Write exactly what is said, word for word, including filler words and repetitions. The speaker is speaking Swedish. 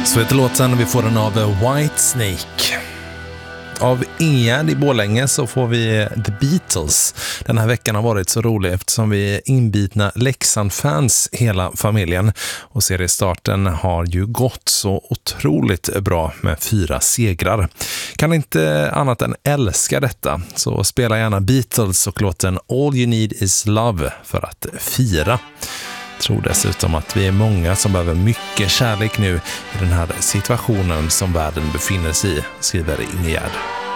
Så heter låten, vi får den av Whitesnake. Av Ingegärd i Borlänge så får vi The Beatles. Den här veckan har varit så rolig eftersom vi är inbitna Leksand-fans hela familjen. Och seriestarten har ju gått så otroligt bra med fyra segrar. Kan inte annat än älska detta, så spela gärna Beatles och låten All You Need Is Love för att fira. Jag tror dessutom att vi är många som behöver mycket kärlek nu i den här situationen som världen befinner sig i, skriver Ingegärd.